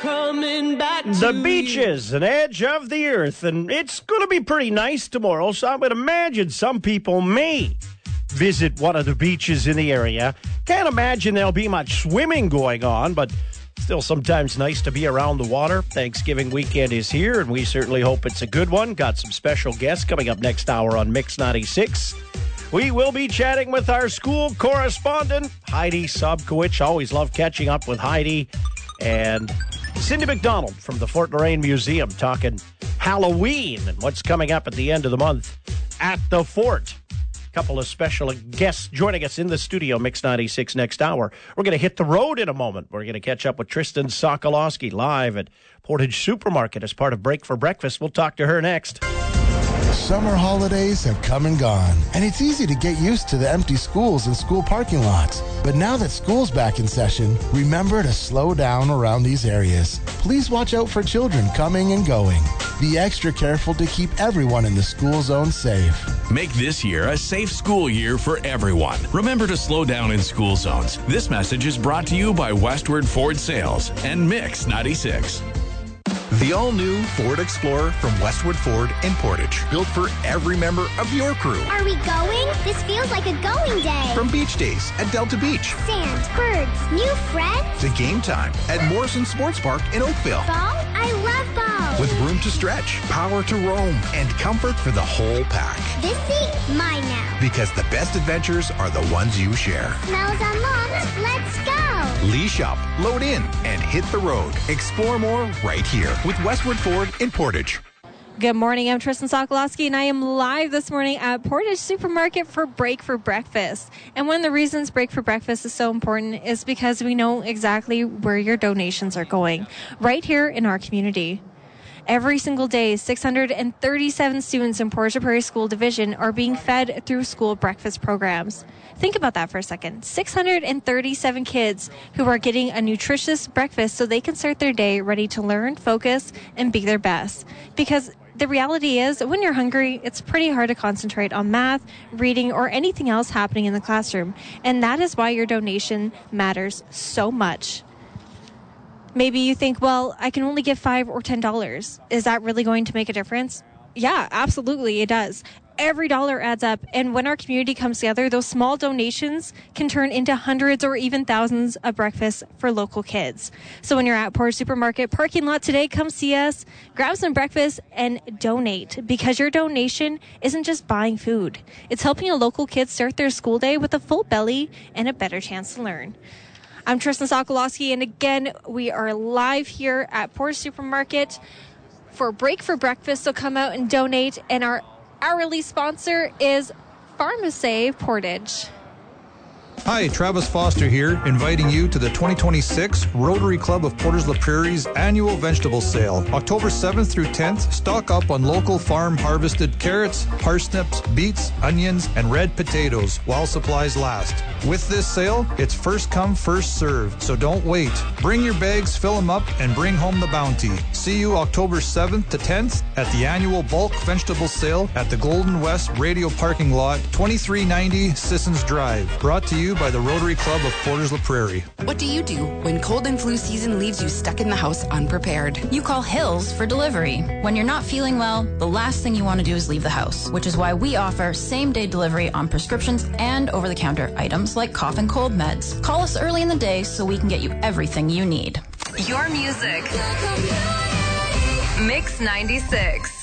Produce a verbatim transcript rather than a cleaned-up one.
coming back to The beaches, an edge of the earth, and it's going to be pretty nice tomorrow, so I would imagine some people may visit one of the beaches in the area. Can't imagine there'll be much swimming going on, but still sometimes nice to be around the water. Thanksgiving weekend is here, and we certainly hope it's a good one. Got some special guests coming up next hour on Mix ninety-six. We will be chatting with our school correspondent, Heidi Sobkowicz. Always love catching up with Heidi. And Cindy McDonald from the Fort Loraine Museum talking Halloween and what's coming up at the end of the month at the Fort. A couple of special guests joining us in the studio, Mix ninety-six next hour. We're going to hit the road in a moment. We're going to catch up with Tristan Sokolowski live at Portage Supermarket as part of Break for Breakfast. We'll talk to her next. Summer holidays have come and gone, and it's easy to get used to the empty schools and school parking lots. But now that school's back in session, remember to slow down around these areas. Please watch out for children coming and going. Be extra careful to keep everyone in the school zone safe. Make this year a safe school year for everyone. Remember to slow down in school zones. This message is brought to you by Westward Ford Sales and Mix ninety-six. The all-new Ford Explorer from Westwood Ford in Portage. Built for every member of your crew. Are we going? This feels like a going day. From beach days at Delta Beach. Sand, birds, new friends. To game time at Morrison Sports Park in Oakville. Ball? I love ball. With room to stretch, power to roam, and comfort for the whole pack. This seat, mine now. Because the best adventures are the ones you share. Smells unlocked. Let's go. Leash up, load in, and hit the road. Explore more right here with Westwood Ford in Portage. Good morning, I'm Tristan Sokolowski, and I am live this morning at Portage Supermarket for Break for Breakfast. And one of the reasons Break for Breakfast is so important is because we know exactly where your donations are going, right here in our community. Every single day, six hundred thirty-seven students in Portage Prairie School Division are being fed through school breakfast programs. Think about that for a second. six hundred thirty-seven kids who are getting a nutritious breakfast so they can start their day ready to learn, focus, and be their best. Because the reality is, when you're hungry, it's pretty hard to concentrate on math, reading, or anything else happening in the classroom. And that is why your donation matters so much. Maybe you think, well, I can only give five or ten dollars. Is that really going to make a difference? Yeah, absolutely, it does. Every dollar adds up, and when our community comes together, those small donations can turn into hundreds or even thousands of breakfasts for local kids. So when you're at Portage Supermarket parking lot today, come see us, grab some breakfast, and donate, because your donation isn't just buying food. It's helping a local kid start their school day with a full belly and a better chance to learn. I'm Tristan Sokolowski, and again, we are live here at Portage Supermarket for Break for Breakfast, so come out and donate. And our hourly sponsor is Pharmasave Portage. Hi, Travis Foster here, inviting you to the twenty twenty-six Rotary Club of Portage La Prairie's annual vegetable sale. October seventh through tenth, stock up on local farm harvested carrots, parsnips, beets, onions, and red potatoes while supplies last. With this sale, it's first come, first served, so don't wait. Bring your bags, fill them up, and bring home the bounty. See you October seventh to tenth at the annual bulk vegetable sale at the Golden West Radio Parking Lot, twenty-three ninety Sissons Drive. Brought to you by the Rotary Club of Portage La Prairie. What do you do when cold and flu season leaves you stuck in the house unprepared? You call Hills for delivery. When you're not feeling well, the last thing you want to do is leave the house, which is why we offer same-day delivery on prescriptions and over-the-counter items like cough and cold meds. Call us early in the day so we can get you everything you need. Your music. Mix ninety-six.